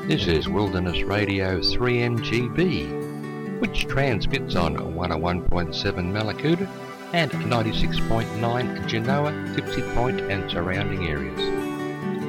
This is Wilderness Radio 3MGB, which transmits on 101.7 Mallacoota and 96.9 Genoa, Tipsy Point and surrounding areas.